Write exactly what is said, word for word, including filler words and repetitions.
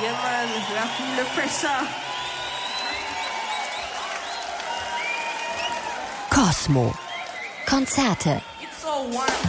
Yeah, man. La feel the pressure. Cosmo. Konzerte. It's so warm.